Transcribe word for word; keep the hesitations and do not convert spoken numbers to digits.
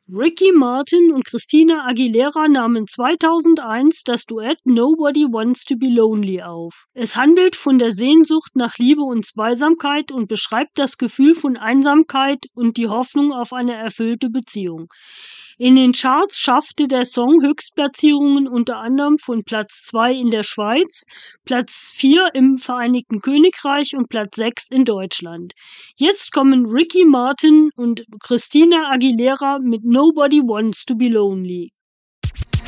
Ricky Martin und Christina Aguilera nahmen zweitausendeins das Duett „Nobody Wants to Be Lonely" auf. Es handelt von der Sehnsucht nach Liebe und Zweisamkeit und beschreibt das Gefühl von Einsamkeit und die Hoffnung auf eine erfüllte Beziehung. In den Charts schaffte der Song Höchstplatzierungen unter anderem von Platz zwei in der Schweiz, Platz vier im Vereinigten Königreich und Platz sechs in Deutschland. Jetzt kommen Ricky Martin und Christina Aguilera mit „Nobody Wants to Be Lonely".